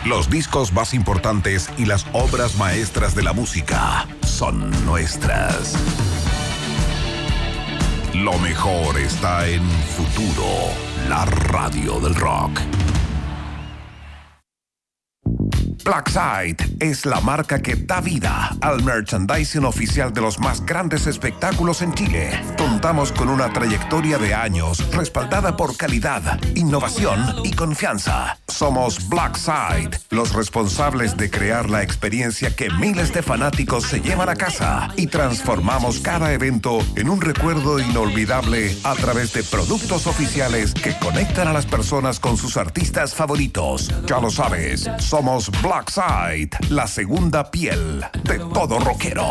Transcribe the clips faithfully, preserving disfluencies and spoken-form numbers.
Los discos más importantes y las obras maestras de la música son nuestras. Lo mejor está en Futuro, la radio del rock. Blackside es la marca que da vida al merchandising oficial de los más grandes espectáculos en Chile. Contamos con una trayectoria de años respaldada por calidad, innovación y confianza. Somos Blackside, los responsables de crear la experiencia que miles de fanáticos se llevan a casa y transformamos cada evento en un recuerdo inolvidable a través de productos oficiales que conectan a las personas con sus artistas favoritos. Ya lo sabes, somos Blackside. Blackside, la segunda piel de todo rockero.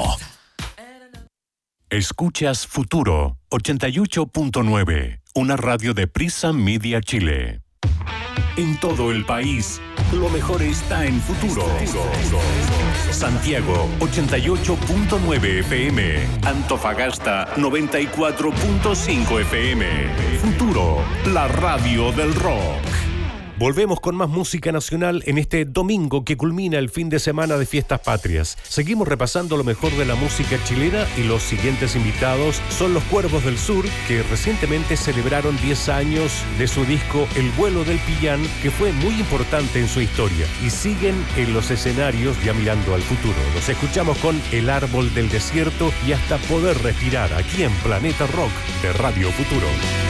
Escuchas Futuro ochenta y ocho punto nueve, una radio de Prisa Media Chile. En todo el país, lo mejor está en Futuro. Santiago ochenta y ocho punto nueve F M, Antofagasta noventa y cuatro punto cinco F M. Futuro, la radio del rock. Volvemos con más música nacional en este domingo que culmina el fin de semana de Fiestas Patrias. Seguimos repasando lo mejor de la música chilena y los siguientes invitados son los Cuervos del Sur, que recientemente celebraron diez años de su disco El vuelo del Pillán, que fue muy importante en su historia, y siguen en los escenarios ya mirando al futuro. Los escuchamos con El árbol del desierto y Hasta poder respirar, aquí en Planeta Rock de Radio Futuro.